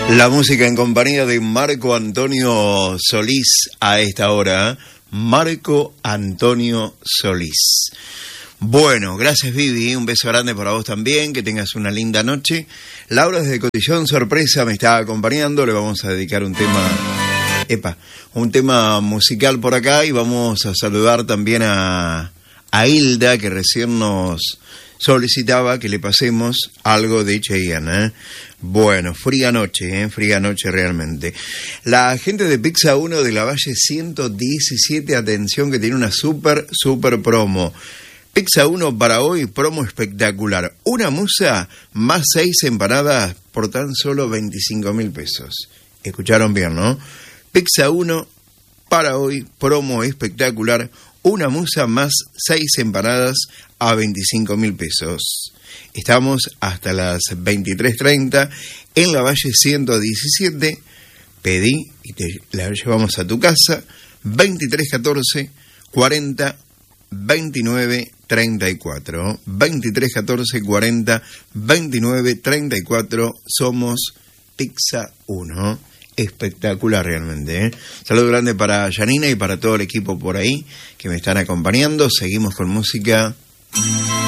La música en compañía de Marco Antonio Solís a esta hora. Marco Antonio Solís. Bueno, gracias Vivi, un beso grande para vos también, que tengas una linda noche. Laura desde Cotillón, sorpresa, me está acompañando, le vamos a dedicar un tema musical por acá y vamos a saludar también a Hilda, que recién nos solicitaba que le pasemos algo de Chayanne, ¿eh? Bueno, fría noche realmente. La gente de Pizza 1 de la Valle 117, atención que tiene una super promo. Pizza 1 para hoy, promo espectacular. Una musa más 6 empanadas por tan solo 25.000 pesos. Escucharon bien, ¿no? Pizza 1 para hoy, promo espectacular. Una musa más 6 empanadas a 25.000 pesos. Estamos hasta las 23:30 en la Valle 117. Pedí y te la llevamos a tu casa. 2314 40 29 34. 2314 40 29 34. Somos Pizza 1. Espectacular realmente, ¿eh? Saludo grande para Janina y para todo el equipo por ahí que me están acompañando. Seguimos con música.